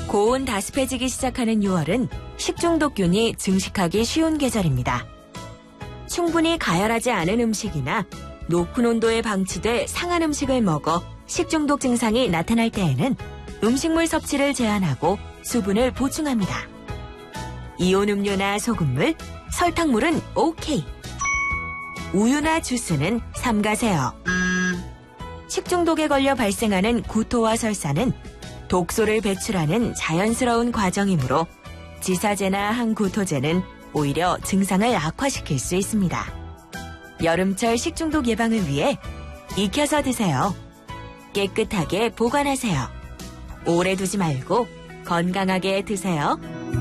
고온 다습해지기 시작하는 6월은 식중독균이 증식하기 쉬운 계절입니다. 충분히 가열하지 않은 음식이나 높은 온도에 방치돼 상한 음식을 먹어 식중독 증상이 나타날 때에는 음식물 섭취를 제한하고 수분을 보충합니다. 이온 음료나 소금물, 설탕물은 오케이. 우유나 주스는 삼가세요. 식중독에 걸려 발생하는 구토와 설사는 독소를 배출하는 자연스러운 과정이므로 지사제나 항구토제는 오히려 증상을 악화시킬 수 있습니다. 여름철 식중독 예방을 위해 익혀서 드세요. 깨끗하게 보관하세요. 오래 두지 말고 건강하게 드세요.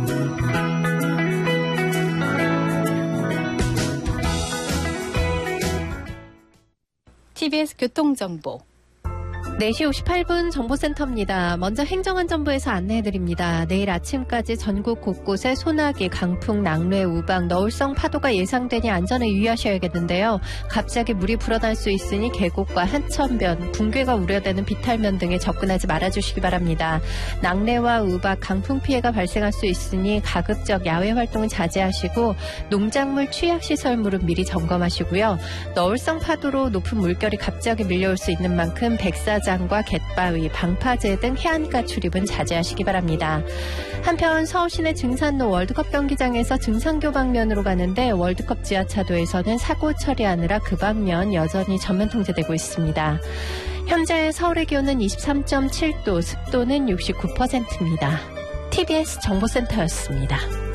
TBS 교통정보 4시 58분 정보센터입니다. 먼저 행정안전부에서 안내해드립니다. 내일 아침까지 전국 곳곳에 소나기, 강풍, 낙뢰, 우박, 너울성 파도가 예상되니 안전에 유의하셔야겠는데요. 갑자기 물이 불어날 수 있으니 계곡과 하천변, 붕괴가 우려되는 비탈면 등에 접근하지 말아주시기 바랍니다. 낙뢰와 우박, 강풍 피해가 발생할 수 있으니 가급적 야외 활동은 자제하시고 농작물 취약시설물은 미리 점검하시고요. 너울성 파도로 높은 물결이 갑자기 밀려올 수 있는 만큼 백사장과 갯바위, 방파제 등 해안가 출입은 자제하시기 바랍니다. 한편 서울시내 증산로 월드컵 경기장에서 증산교 방면으로 가는데 월드컵 지하차도에서는 사고 처리하느라 그 방면 여전히 전면 통제되고 있습니다. 현재 서울의 기온은 23.7도, 습도는 69%입니다. TBS 정보센터였습니다.